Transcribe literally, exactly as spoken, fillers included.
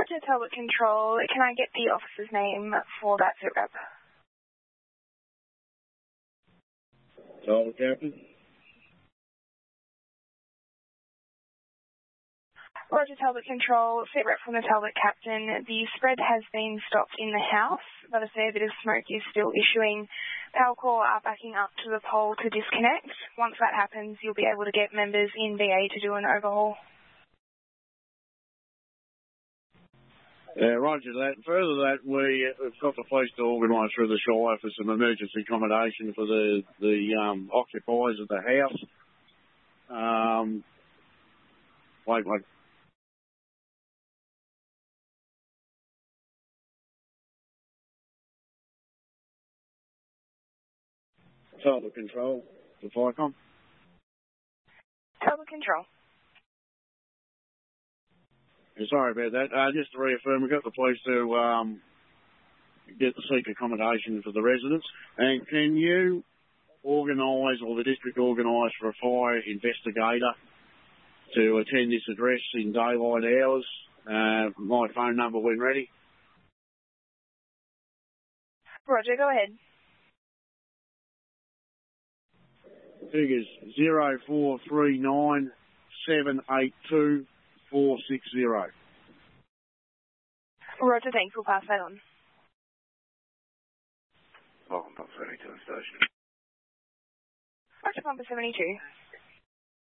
Roger, Talbot Control. Can I get the officer's name for that sit rep? Talbot Captain. Roger, Talbot Control. Sit rep from the Talbot Captain. The spread has been stopped in the house, but a fair bit of smoke is still issuing. Powercor are backing up to the pole to disconnect. Once that happens, you'll be able to get members in V A to do an overhaul. Yeah, roger that. Further that, we, we've got the police to organise through the Shire for some emergency accommodation for the, the um, occupiers of the house. Um, wait, wait. Talbot Control, the FICOM. Talbot Control. Sorry about that. Uh, just to reaffirm, we've got the police to um, get the seek accommodation for the residents. And can you organise, or the district organise, for a fire investigator to attend this address in daylight hours? Uh, my phone number when ready. Roger, go ahead. Figures zero four three nine seven eight two four six zero. Roger, thanks. We'll pass that on. Oh, I'm not seventy-two station. Roger, Pumper seventy-two.